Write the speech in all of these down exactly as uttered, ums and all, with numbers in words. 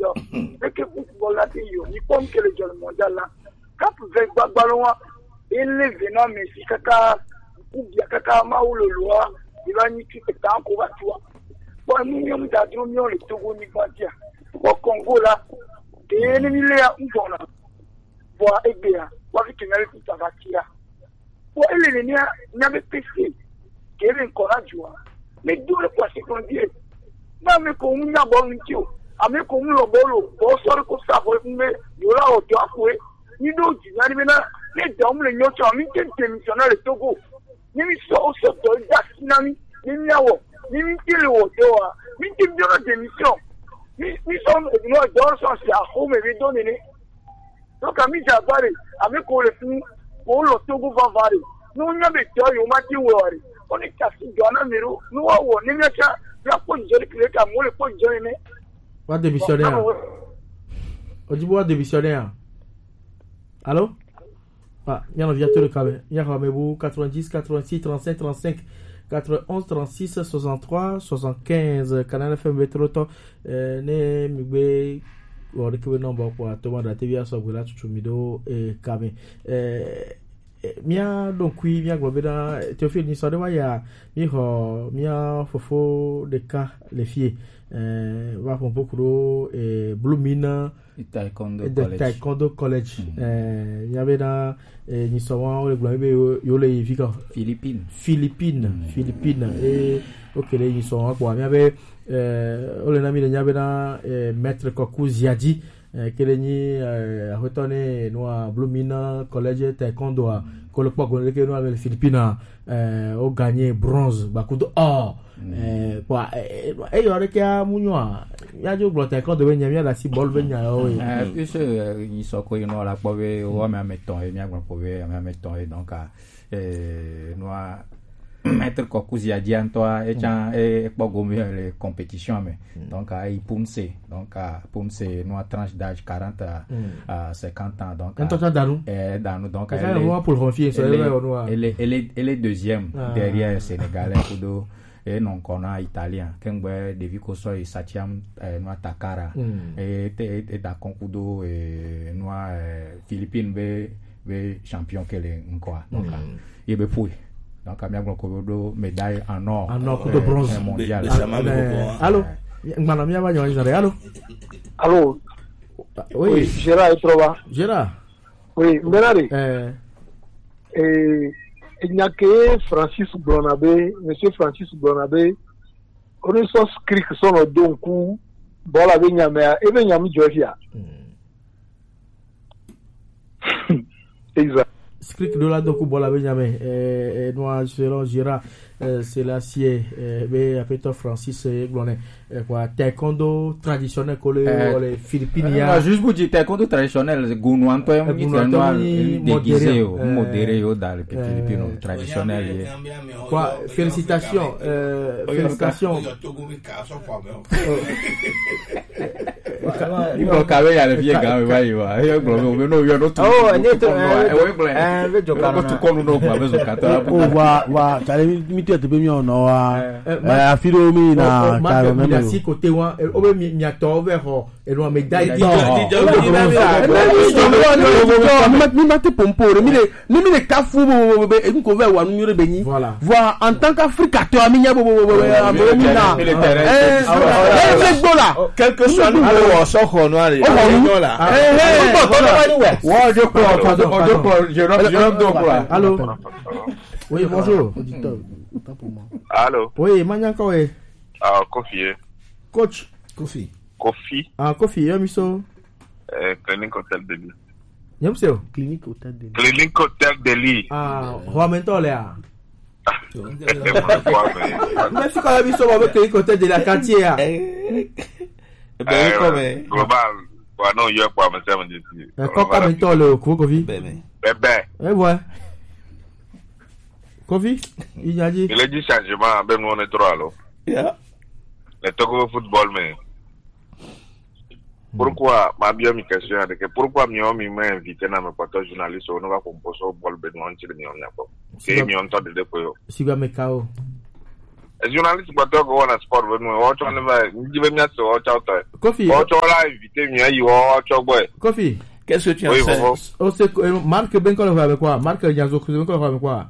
mondial. Et que football là, il comme que le jeu mondial là. Quand vous êtes ballon, il est venant, mais si kaka, ou bien kaka ma ou le loi, il va ni tout le temps qu'on va tu vois. Bon, nous, nous avons mis le Togo, ni pas dire. Au Congo là, et il est là, où on a. Pour aider, pour qu'il n'ait plus de vaccin. Pour elle, il n'y a pas de péché. Qui est un courage. Mais d'où le passé qu'on dit. Non, mais comme on a bon monsieur, mais comme on a bon, on sort comme ça, mais il y aura autre chose. Ni d'autres, ni maintenant, les dames, les notes, ni qui démissionnaient le Togo, ni qui sont au sol de Dassinami, ni Niawo, ni qui le haut, ni qui vient la démission. Ni sommes, nous, dans le sens, c'est à home et donné. Donc, à mi Jabari, avec le fou, pour le Togo va varier. Nous, on a des gens, on m'a dit, on est cassé, on a mis, nous, on est mis à la poche de l'éclat, à moi, le poche de l'éclat. Pas démissionnaire. On dit, moi, démissionnaire. Allô? Ah, il y a un viateur de Kabé. Il y a un quatre-vingt-dix, quatre-vingt-six, trente-cinq, trente-cinq, quatre-vingt-onze, trente-six, soixante-trois, soixante-quinze. Canal F M Betroto. Ne Mugbe. On récupère le nombre pour Thomas de la T V A Sogola, Chuchumido et Kabé. Mia donc oui, mia globeda. Théophile ni sode wa ya mi ho mia fofo de ka les filles. Euh, va pour beaucoup de Bloomina et Taekwondo de College. Taekwondo College. Euh, il y avait dans ni souvent le globe yo le vika Philippines. Philippines, Philippines et OK les ils sont quoi. Il y avait euh on l'ami il y avait dans maître Kokou Ziadi que les ni a retourné noa Bloomina College Taekwondo a que le pas que nous avec les Philippines euh ont gagné bronze beaucoup de or. Eh kwa eh yore kia munwa ya jo blote ko de nya mi la si bol be nya o eh puis ils sont quoi no la pove o ma meton e mi agba pove ma meton e donc eh noa mettre Kokuzi a dit en toi et tiens et pas gomme les compétitions mais donc il poumse donc poumse noa tranche d'âge quarante à cinquante ans donc en temps dans eh dans donc elle est pour confier sur elle est elle est elle est deuxième derrière Sénégalais pour et non qu'on a italien kengbe devi ko so e satiam no takara et et da concudo et no Philippines be be champion kele quoi donc il be fouille donc amia ko do médaille en or en or de bronze mondial. Allô ngana mi abanyo izare allô allô oui Gérard Etrova Gérard oui Benari euh eh il n'y a que Francis Bronabé, Monsieur Francis Bronabé, on est sans script son donc coup, bon la vigna mais et bien yami Georgia. Exact. Script de la donc bon la vigna mais et nous selon Gérard c'est l'acier mais après toi Francis Gloné quoi taekwondo traditionnel collé les Philippines il y a juste pour dire taekwondo traditionnel gounouanto est déguisé modéré dans les Philippines traditionnel quoi félicitations félicitations il faut qu'avec le vieux gars il va il va il va no yo no tout oh neto eh ve jokana tu kono no kwa bezo kata o wa wa tale mi te be mi ono wa eh afiro mi na ka me me si côté wa o be mi mi ato over ho e no médaille d'or mi ma te pompore mi le mi le kafu be e ko ve wa nu re beni voilà voir en tant qu'africateur mi nya bo bo bo mi na eh eh gbola quelque soit nous o so ko no ari gbola eh eh to to wa ni we wa je ko je ko je no je no do quoi. Allô. Oui, bonjour. Auditeur. Allô. Oui, Manyanko we. Ah, Kofi. Coach Kofi. Kofi. Ah, Kofi, yamiso. Eh, Clinique Hotel de Lille. Yamso. Clinique Hotel de Lille. Clinique Hotel de Lille. Ah, Roamento là. Mais c'est quand même sur le Clinique Hotel de la quartier. Eh, ben comme global. Wa no yo kwa me seventy. Eh, quoi mento le Kofi? Bébé. Eh ouais. Kofi, il a dit. Il a dit changement, ben on est trop alors. Yeah. Le Togo football mais. Pourquoi ma bien mi question de que pourquoi mi on mi m'a invité na me porter journaliste on va composer au ball ben on tire mi on n'a pas. Que mi on t'a de quoi. Si va me cao. journaliste ba to go na sport ben o to na njibe mi aso o cha to Kofi o to la invité mi ayi o cho boy Kofi Qu'est-ce que tu as fait? O se Marc Benkolo va avec quoi? Marc Nyazo Benkolo va avec quoi?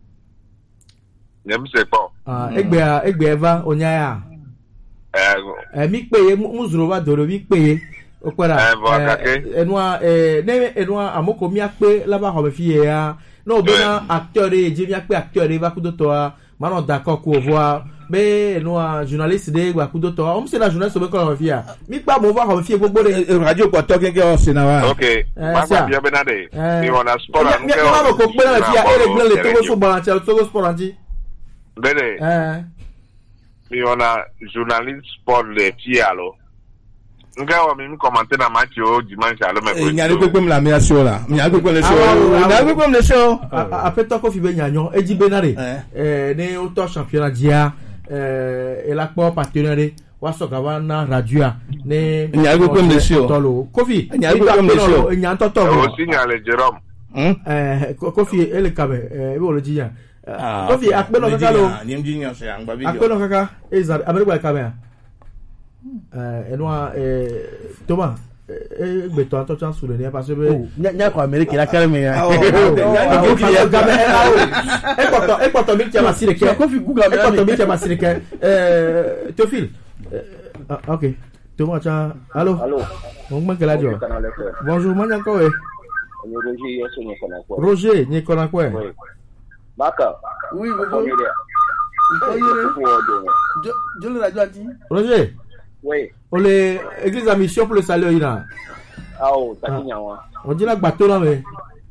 Nem se pa Ah egbe egbe eva onyaya eh eh mi peye muzuro va doro mi peye o kwara eh enwa eh ne enwa amoko mi ape la ba ho be fie ya no be na acteur e je mi ape acteur e va kudo to a mano d'accord ko voir be enwa journaliste de gba kudo to a o se la journaliste be ko ho fie ya mi pa mo va ho fie gbogbo de Radio ko to keke o se na wa. okay ma kwa bia benade mi wona sport an ke o ko pe na fie ere gbe le to so balance to so balance bene eh mi wona journaliste sport le tialo nga wa mi commenter na match o dimanche alo me ko Nya ko pem la mi asio la. Nya ko pem le show. Nya ko pem le show. Apeto Kofi be nyanyo eji benare eh ne o to championnat dia eh e la po partenaire wa so ka wa na radio ne Nya ko pem le show. Tolo Kofi Nya ko pem le show. Nya to to o signale Jerome eh Kofi ele kabe eh be o le jiyan Kofi akpelo kaka lo ni mji nyo se angba video. Akpelo kaka ezar amerika kabe eh enwa eh Thomas eh gbeto ato chance le ni parce que nya ko amerika la kare me ya e poto e poto mi chama sireke Kofi Google e poto mi chama sireke eh Théophile OK Thomas cha allô allô on me kala jo bonjour manya ko e Roger yeso ni kona ko Roger ni kona ko Maka oui bonjour je je le radio anti Roger oui ole église à mission pour le salut ina ah oh takinya wa on dit la bateau là mais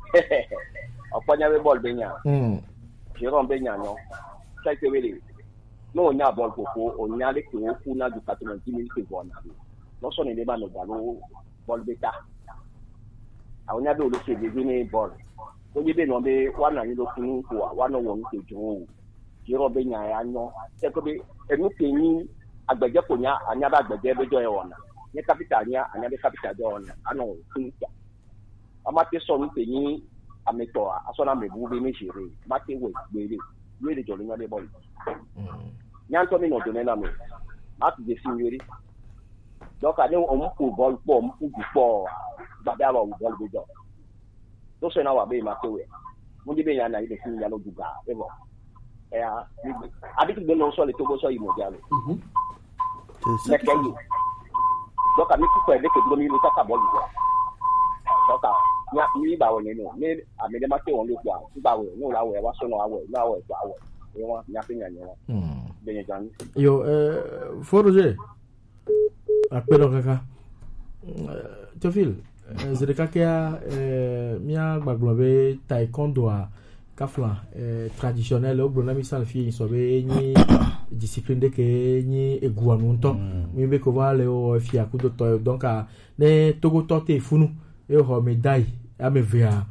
apanya be ball benya hmm Jérôme benya no sai ke wele no nya ball koko onya le ke oku na du quatre-vingt-dix minutes bona no so ni le ba no galo ball beta awon be o lo se de ni ball o je be no be wa na ni lo kunu ko wa no won ke jo Jérôme benya ya no se ko be enu ke ni agbeje ko nya anya ba agbeje be jo e wona ni capital nya anya be capital jo wona ano kunja amate so ni pe ni ameto asona me bu be ni jere mate we gbere we le jo nya be ball nya to mi no do na me ati de sinweri donc ade o mu ko ball po mu ku po gbada ba ball be jo to se na wa be ma ko we mu di be nya na ile sin ya lo duga e bo e a abi ti be no so le to go so yi mo ja lo c'est ça donc ami ku ko e de ke do mi lo ta ball jo donc nya mi ba wo ni no ni ami de ma ke won lo gba ba wo no la wo e wa so no awo na wo e gba wo e won nya pe nya nya mm be nya jan yo euh Roger apelo kaka Théophile zereka kia euh mia gbaglobe taekwondo a kafla euh traditionnel o gbona mi sal fi so be ni discipline de ke ni eguanu nto mi be ko vale o fi akudo to donc a ne togo tote funu e ho médaille a me via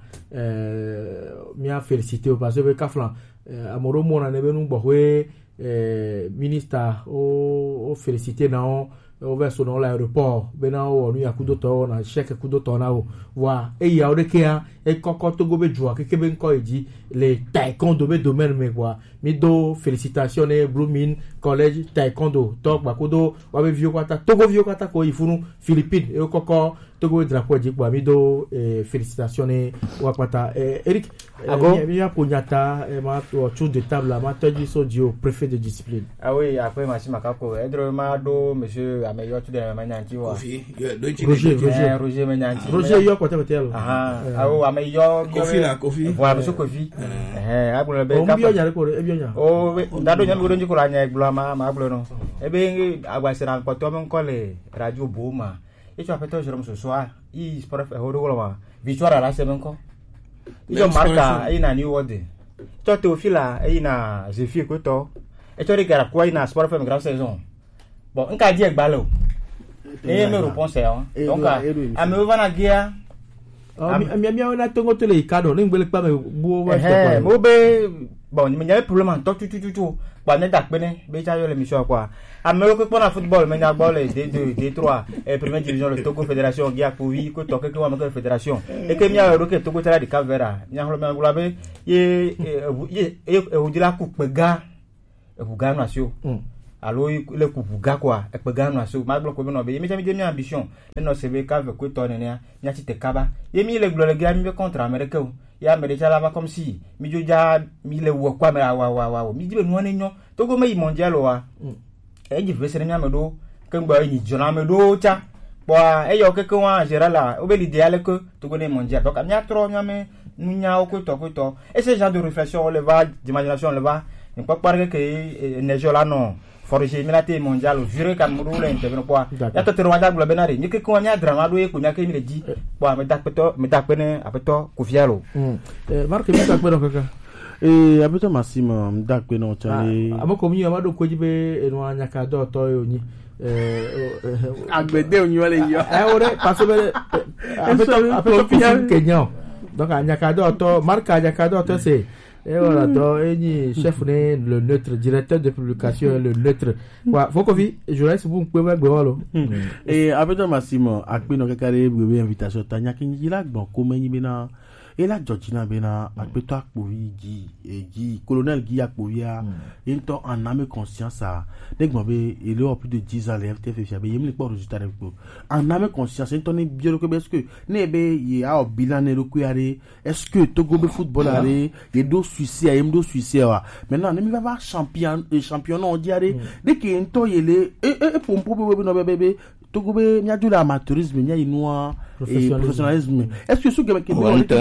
euh mia féliciter parce que kafla amoro mona ne be nu gbo we euh ministre o o féliciter na o o verso dans l'aéroport bena o nu akudo to na chèque akudo to na o wa e ya o de ke a e koko togo be joa ke ke be nko eji le taekwondo be domaine me kwa mi do félicitations e Blooming College taekwondo to gba kodo wa be vio kwata togo vio kwata ko ifunu Philippines e koko togo drapeau eji gba mi do félicitations e wa kwata Eric mi ya ponyata e ma to tour de table ma toji so dio préfet de discipline ah oui après ma makako e dro ma do monsieur ameyo tu de manyanti wa Roger Roger Roger manyanti Roger yo kwata kwata ah ah ameyo Kofi la Kofi voilà monsieur Kofi eh agbo be ka o bi onya ko e bi onya o dado nyam go njiko la nya eglo ma ma agbo no e be agwasira nkoto mo nkole radio boma e cho apeto jero so so i sport e hodo wala victoire la se menko ijo marka ina ni wode to Théophile ina Zefie ko to e to rigara ko ina sport fm grand saison bon nka di egba lo e me réponse e donc a me va na gia mi mi ona tongo tele ikado ni ngbele pa me bu wa so kwa mo be bon ni me nya problème to tu tu tu pa ne dak bene be cha yo le mission quoi a me ko na football me nya ball D deux D trois et première division le Togo fédération gia ko wi ko to ke ko ma ko fédération e ke mi a ro ke Togo tara di Cap Vert nya ho me ngula be ye ye e o dila ku pega buga no asio alo le ku buga kwa e pe ganu asio ma glo ko be no be mi je mi ambition le no se be ka ve ko to ne ne nya ti te kaba ye mi le glo le ga mi be contre america o ya me de chala ba comme si mi jo ja mi le wo kwa me wa wa wa mi jibe no ne nyo to go me mondial wa e ji fe se ne me do ke ngba ni jona me do cha bo e yo ke ko wa gerala o be l'idéal que to go ne mondial donc mi atro nya me nunya o ko to ko to et ce genre de réflexion on le va d'imagination on le va ne pas parler que ne jola non forger milité mondial jure kan mu le intervenir quoi ya to te rwanda glo benari ni ke ko nya drama do e ko nya ke mi le di bo me dak peto me dak pene apeto ku fialo eh marque mi dak peno kaka eh apeto massimo me dak peno chale amoko mi amado ko jibe eno anya ka do to yoni eh agbede onyi wale yo eh ore parce que apeto apeto fi Kenya donc anya ka do to marque anya ka do to c'est et voilà donc eni chef ne le neutre directeur de publication le neutre quoi faut que vi journaliste vous pouvez pas gbewalo et apeto massimo akpino kekare bwe invitation tanya kinji la gbon ko menyi bena et la Georgina bena apeto akpovi gi gi colonel gi akpovia into en âme conscience a degmo be il est plus de dix ans le F T F fiabe yemi le pas résultat de en âme conscience into ne bio que est-ce que ne be y a bilan ne recoyare est-ce que Togo be football are et do suicide yem do suicide wa maintenant ne mi va voir champion champion on diare dès que into yele et et pour pour be no bebe Togo be nya du l'amateurisme nya inua et professionnalisme est-ce que sous que que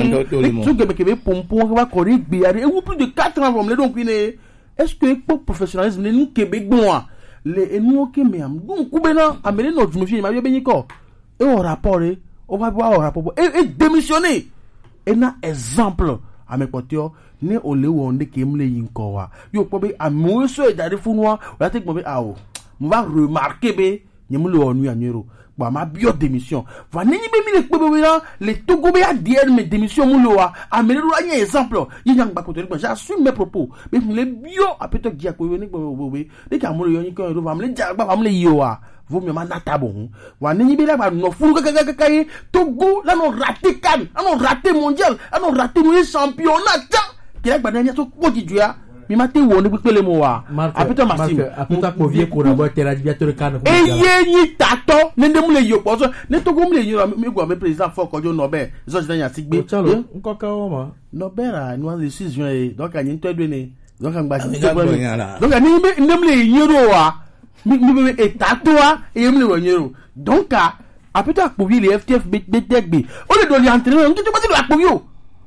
sous que que pompon va corriger biare et plus de quatre ans le donc est-ce que pour professionnalisme nous Québec bon les nous que mais donc kubena amener notre me fille ma bien ko et au rapport on va voir au rapport et démissionner et na exemple à mes potio ne ole wonde kemle yinko wa yo pobe amour so e dare funwa o take mo be awo mo va remarquer be nyemle onu anyero ba ma bio démission va nini be mi le pebe là les Togo be a dire mes démission mo lo wa amene lo anya exemple yi nyang ba kotori ba j'assume mes propos mais le bio apeto gia ko ni bo be de ka mo yo yin ko ro va me ja ba me le yo wa vous me manata bon wa nini be la ba no furu ka ka ka Togo là non raté kan non raté mondial non raté mo championnat kila ba nanya to ko di juya mi mate woni bu pele mo wa apeto massimo apeto ko vie ko na bo teradiateur kan ko e ye yi tato ne ndem le yo po so ne to go mle yo mi go me president fo ko jo no be so je dan sigbe nko ka o ma no be ra ni one decision e donc ani to do ne donc an gba si donc ani me ndem le yero wa mi mi be e tato wa e mi le wonyero donc apeto ko vie le F T F be degbe o le do li entraîneur nti to ba ti la po yo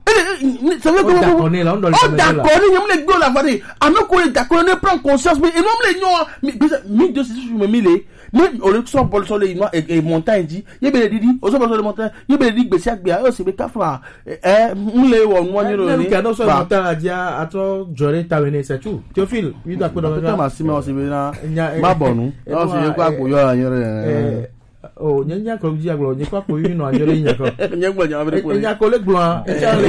c'est vrai que on est là on doit le d'accord il me le go la vade ano ko le d'accord ne prend conscience mais non le nyo mi de si me mile mais on le so bol so le et montagne dit ye be le dit o so bol so le montagne ye be le dit gbese agbe o se be ka fra eh mu le wo mo ni ro ni ka no so montagne adia ato jore tawene c'est tout Théophile lui d'accord dans ma sima o se be na ma bonu o se ye ko agbo yo anyere oh nyanya ko ji aglo ni ko ko yin no anyore yin ko nyagbo nya abre ko nya ko le glo e chale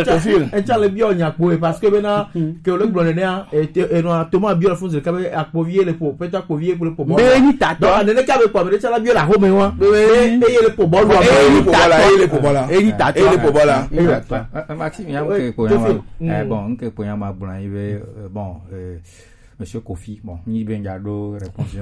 e chale bi onya ko parce que bena que le glo ne a et no toma bi la fonze ka be akpovie le po peut akpovie pour le po mais ni tato ne ne ka be po me chala bi la ho me wa e le po bolu e le po bola e le po bola e ni tato e le po bola Maxime ya ke po ya eh bon ke po ya ma blan ibe bon euh monsieur Kofi bon ni ben ya do réponse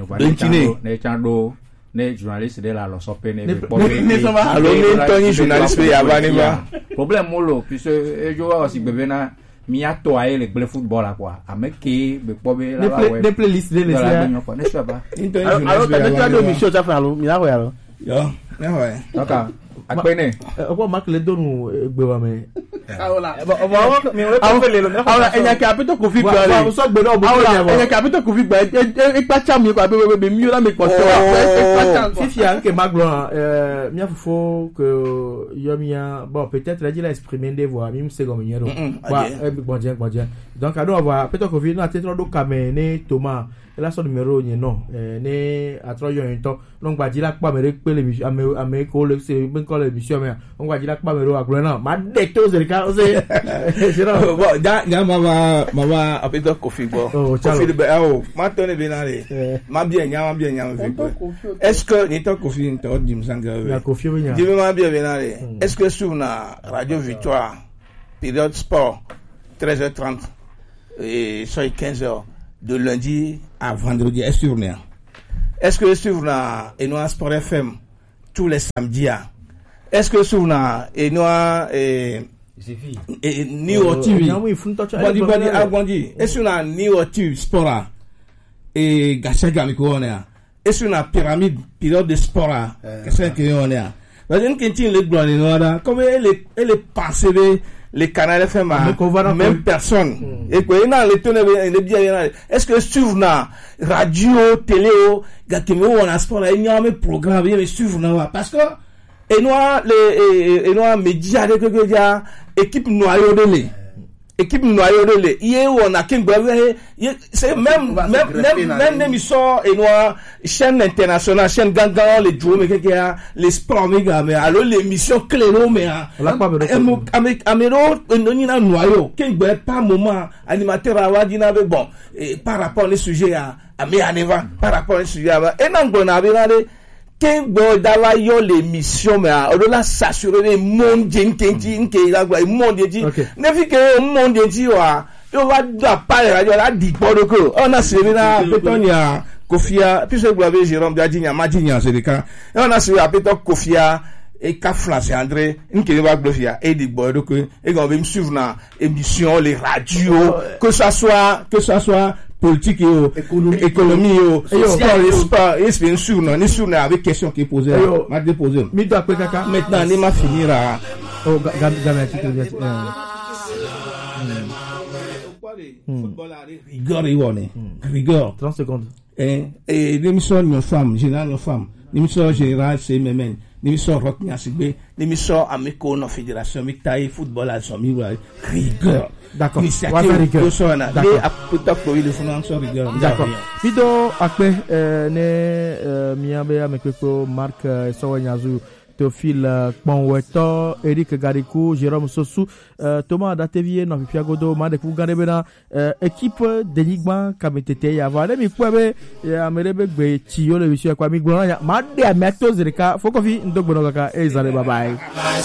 ne chando ne journaliste de la lo sope ne be ne so ma alo ne toni journaliste ya ba ni ba problème molo puisque e jo wa si bebe na mi ato aye le play football la quoi ameke be pobe la wa des playlists de les là ne so ba alors tu as deux missions tu as fait alors mi la wa alors yo ne wa ok akpene o marque le donu gbe wa me Aola, mi o ko fele lo. Aola, enya ka apeto Kofi gba re. So gbe no bo ya. Enya ka apeto Kofi gba e pa cha mi ko abe be mi o la me ko so. E pa cha Fifi an ke maglo euh mi afo que yomia bon peut-être il a exprimé des voix mi se comme yero. Ba e bon bien bon bien. Donc ado va apeto Kofi na tetro do kamene Thomas la son numéro ni non ne atro yo nto non gba jila pa mere pe le ame ame ko le se ben ko le mission me on gba jila pa mere agro na ma de to ze ka o se bon da ga ma ma ma apeto Kofi gbo Kofi de o ma to ne benare ma bien nya ma bien nya est-ce que ni to Kofi nto dim sanga ya Kofi nya dim ma bien benare est-ce que sur na radio Victoire période sport treize heures trente et sur quinze heures de lundi à vendredi. Est-ce que vous Est-ce que sur la et nous Sport F M tous les samedis? Est-ce que sur la et nous et et Neo T V? Body body Agwandi. Est-ce que la Neo T V Sport et Gachaga Mikoonea? Est-ce que la pyramide pilote de sport qu'est-ce que on est? Parce que quand il est gloire de comme elle est elle est passée les canaux F M à même personne. Et quoi, il y a les tonnes, les biens, est-ce que sur la radio, télé, gâteau, on a sport, il y a un programme, mais sur la, parce que, et nous, les, et nous, médias, les médias, équipe noyau de lait. Équipe noyau de lait. Hier, on a qu'un c'est même, même, même, même émission, et nous, chaîne internationale, chaîne Gangan, les joueurs, mais qu'il y a, les sports, mais, alors l'émission clé, mais, Améro, on a un noyau, qu'un pas moment, animateur à Wadina, bon, par rapport aux sujets à, à Méaneva, par rapport aux sujets à, et non, on a regardé, qu'un boy d'avoir yo l'émission, mais, on doit s'assurer les mondes, qu'un qui est là, le monde, ne fait que le monde, on va pas la radio, là, dit pas de quoi. On a servi là, Pétonia, Kofia, puis vous avez Jérôme Diadigna, Madigna, c'est le cas. Et on a servi à Pétok Kofia, et Kafla, c'est André, une qui va glofia, et des boys de quoi, et on va me suivre dans l'émission, les radios, que ça soit, que ça soit politique et économie, et sport, et sport, et c'est bien sûr, non, ni sûr, avec question qui est posée, m'a déposé. Maintenant, il m'a fini là. Oh, gamin, tu peux dire. Football rigueur et on est rigueur trente secondes et et l'émission de femme général de femme l'émission générale c'est même l'émission rock nyasibé l'émission amiko no fédération mitaï football à son rigueur d'accord on va faire rigueur d'accord d'accord bido akpe ne miabe amekeko Marc Sowanyazu Théophile Kponweto, Eric Garikou, Jérôme Sossou, euh, Thomas Datevier, Nofi Piagodo, Madek Wuganebena, euh, équipe d'Enigma, Kametete, Yavane, Mikwebe, Yamerebe, Tio, le monsieur Kwami Gouran, Made Ameto Zerika, Fokofi, Ndogbonoka, et Zare Babai.